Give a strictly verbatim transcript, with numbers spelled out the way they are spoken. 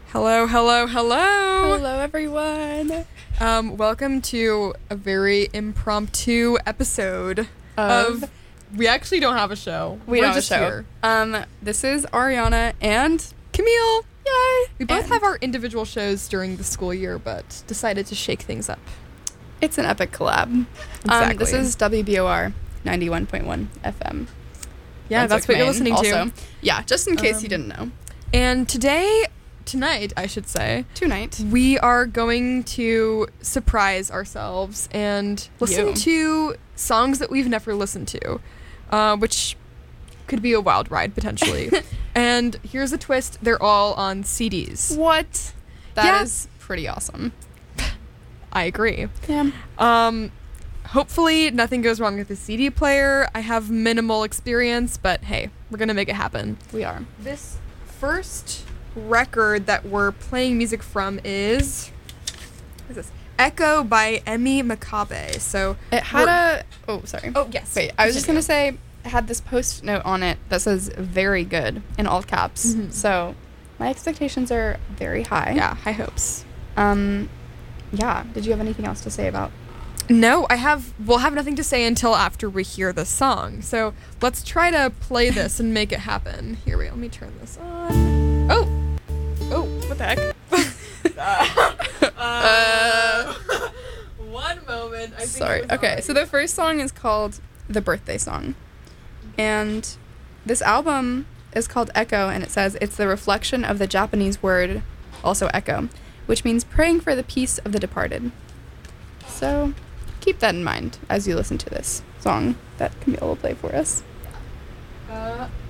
Hello, hello, hello. Hello, everyone. Um, welcome to a very impromptu episode of. Of- We actually don't have a show. We We're don't have a just show. here. Um, this is Ariana and Camille. yay. We both And have our individual shows during the school year, but decided to shake things up. It's an epic collab. Exactly. Um, this is W B O R ninety-one point one F M. Yeah, that's what you're listening also. to. Yeah, just in case Um, you didn't know. And today, tonight, I should say, Tonight. we are going to surprise ourselves and listen You. to songs that we've never listened to, uh, which could be a wild ride potentially. And here's a twist: they're all on C Ds. What? That is Yeah. pretty awesome. I agree. Yeah. Um, hopefully nothing goes wrong with the C D player. I have minimal experience, but hey, we're gonna make it happen. We are. This first record that we're playing music from is what is this? Echo by Emi Makabe. So It had we're- a... Oh, sorry. Oh yes. Wait, I was just going to Continue. say, it had this post note on it that says very good in all caps. Mhm. So my expectations are very high. Yeah, high hopes. Um, yeah. Did you have anything else to say about? No, I have. We'll have nothing to say until after we hear the song. So let's try to play this and make it happen. Here, wait. Let me turn this on. Oh, oh, what the heck? uh, one moment. I think Sorry. it was Okay, already- so the first song is called "The Birthday Song," and this album is called Echo, and it says it's the reflection of the Japanese word, also echo, which means praying for the peace of the departed. So keep that in mind as you listen to this song that Camille will play for us. Uh,